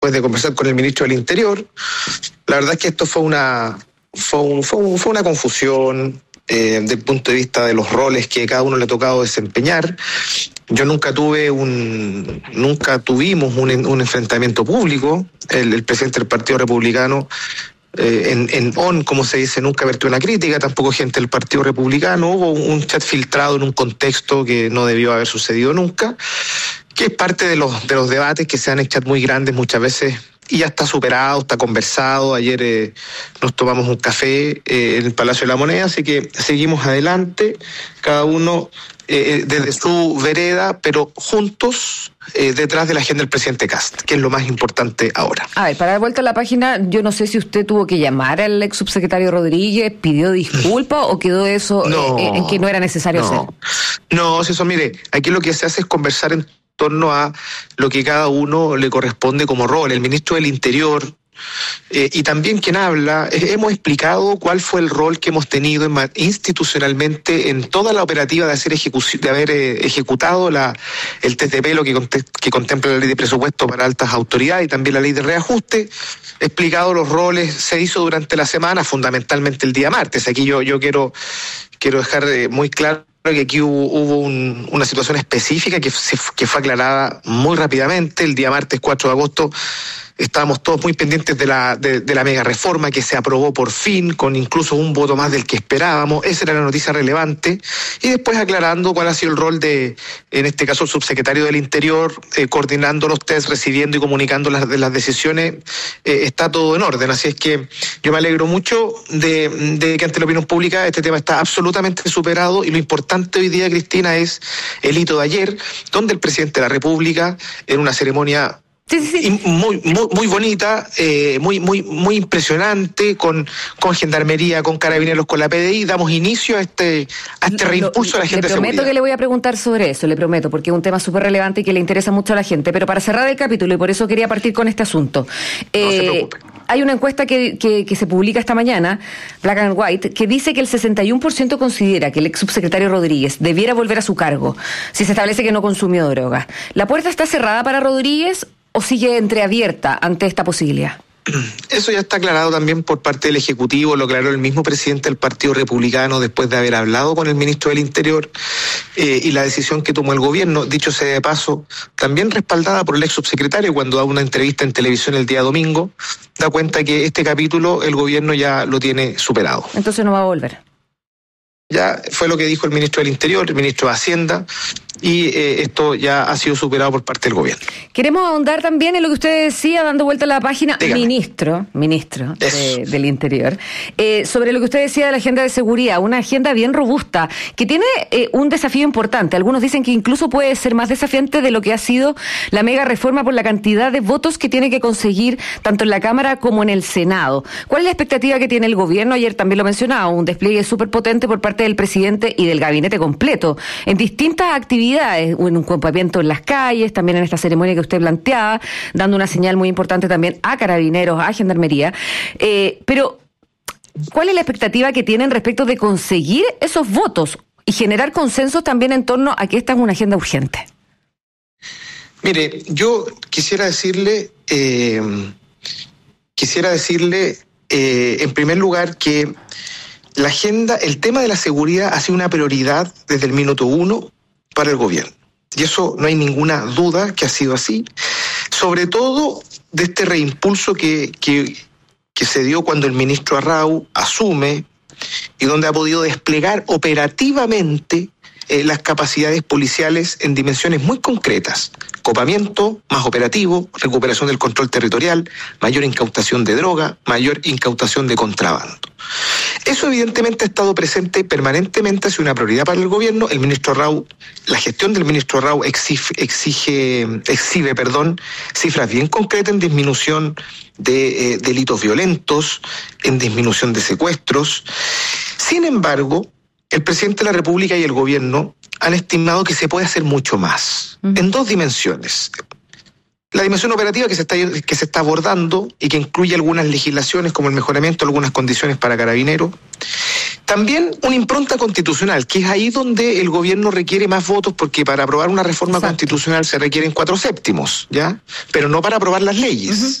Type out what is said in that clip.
después de conversar con el ministro del Interior, la verdad es que esto fue una confusión desde el punto de vista de los roles que cada uno le ha tocado desempeñar. Yo nunca tuvimos un enfrentamiento público. El presidente del Partido Republicano, como se dice, nunca vertió una crítica, tampoco gente del Partido Republicano. Hubo un chat filtrado en un contexto que no debió haber sucedido nunca, que es parte de los debates que se dan en chat muy grandes muchas veces, y ya está superado, está conversado. Ayer nos tomamos un café en el Palacio de la Moneda, así que seguimos adelante, cada uno desde su vereda, pero juntos detrás de la agenda del presidente Kast, que es lo más importante ahora. A ver, para dar vuelta a la página, yo no sé si usted tuvo que llamar al ex subsecretario Rodríguez, pidió disculpas o quedó eso en que no era necesario hacer. No, eso, mire, aquí lo que se hace es conversar en torno a lo que cada uno le corresponde como rol. El ministro del Interior y también quien habla, hemos explicado cuál fue el rol que hemos tenido institucionalmente en toda la operativa de haber ejecutado el TTP, lo que contempla la ley de presupuesto para altas autoridades y también la ley de reajuste. He explicado los roles, se hizo durante la semana, fundamentalmente el día martes. Aquí yo quiero dejar muy claro que aquí hubo una situación específica que fue aclarada muy rápidamente. El día martes 4 de agosto estábamos todos muy pendientes de la mega reforma que se aprobó por fin, con incluso un voto más del que esperábamos. Esa era la noticia relevante. Y después aclarando cuál ha sido el rol en este caso, el subsecretario del Interior, coordinando los test, recibiendo y comunicando las decisiones. Está todo en orden. Así es que yo me alegro mucho de que ante la opinión pública este tema está absolutamente superado, y lo importante hoy día, Cristina, es el hito de ayer, donde el presidente de la República, en una ceremonia muy bonita, muy impresionante, con Gendarmería, con Carabineros, con la PDI, damos inicio a este reimpulso de la agenda de seguridad. Le prometo que le voy a preguntar sobre eso, le prometo, porque es un tema súper relevante y que le interesa mucho a la gente. Pero para cerrar el capítulo, y por eso quería partir con este asunto, no se preocupe. Hay una encuesta que se publica esta mañana, Black and White, que dice que el 61% considera que el ex subsecretario Rodríguez debiera volver a su cargo si se establece que no consumió droga. ¿La puerta está cerrada para Rodríguez o sigue entreabierta ante esta posibilidad? Eso ya está aclarado también por parte del Ejecutivo, lo aclaró el mismo presidente del Partido Republicano después de haber hablado con el ministro del Interior, y la decisión que tomó el gobierno, dicho sea de paso, también respaldada por el ex subsecretario cuando da una entrevista en televisión el día domingo, da cuenta que este capítulo el gobierno ya lo tiene superado. Entonces no va a volver. Ya fue lo que dijo el ministro del Interior, el ministro de Hacienda, y esto ya ha sido superado por parte del gobierno. Queremos ahondar también en lo que usted decía, dando vuelta a la página, ministro del Interior, sobre lo que usted decía de la agenda de seguridad, una agenda bien robusta, que tiene un desafío importante. Algunos dicen que incluso puede ser más desafiante de lo que ha sido la mega reforma por la cantidad de votos que tiene que conseguir tanto en la Cámara como en el Senado. ¿Cuál es la expectativa que tiene el gobierno? Ayer también lo mencionaba, un despliegue súper potente por parte del presidente y del gabinete completo en distintas actividades, en un acompañamiento en las calles, también en esta ceremonia que usted planteaba, dando una señal muy importante también a Carabineros, a Gendarmería. Pero, ¿cuál es la expectativa que tienen respecto de conseguir esos votos y generar consensos también en torno a que esta es una agenda urgente? Mire, yo quisiera decirle en primer lugar que la agenda, el tema de la seguridad ha sido una prioridad desde el minuto 1 para el gobierno. Y eso no hay ninguna duda que ha sido así. Sobre todo de este reimpulso que se dio cuando el ministro Arrau asume y donde ha podido desplegar operativamente las capacidades policiales en dimensiones muy concretas. Copamiento más operativo, recuperación del control territorial, mayor incautación de droga, mayor incautación de contrabando. Eso evidentemente ha estado presente permanentemente, ha sido una prioridad para el gobierno. El ministro Arrau, la gestión del ministro Arrau exhibe cifras bien concretas en disminución de delitos violentos, en disminución de secuestros. Sin embargo, el presidente de la República y el gobierno han estimado que se puede hacer mucho más, en dos dimensiones. La dimensión operativa que se está abordando y que incluye algunas legislaciones como el mejoramiento de algunas condiciones para Carabineros, También una impronta constitucional, que es ahí donde el gobierno requiere más votos, porque para aprobar una reforma constitucional se requieren 4/7, ¿ya? Pero no para aprobar las leyes.